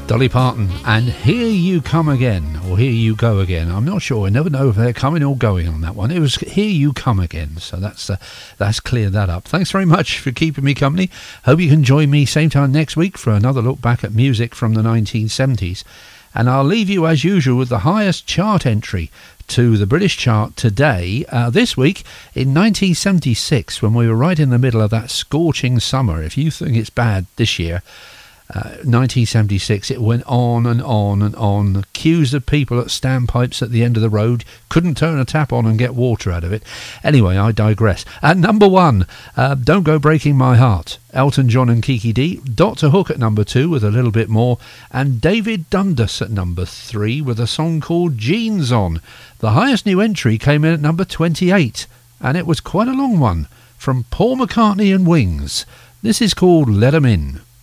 Dolly Parton and Here You Come Again, or Here You Go Again. I'm not sure. I never know if they're coming or going on that one. It was Here You Come Again, so that's cleared that up. Thanks very much for keeping me company. Hope you can join me same time next week for another look back at music from the 1970s. And I'll leave you as usual with the highest chart entry to the British chart today, this week in 1976, when we were right in the middle of that scorching summer. If you think it's bad this year, 1976, it went on and on and on. Queues of people at standpipes at the end of the road, couldn't turn a tap on and get water out of it. Anyway, I digress. At number 1, Don't Go Breaking My Heart, Elton John and Kiki D. Dr. Hook at number 2 with A Little Bit More, and David Dundas at number 3 with a song called Jeans On. The highest new entry came in at number 28, and it was quite a long one, from Paul McCartney and Wings. This is called Let 'Em In.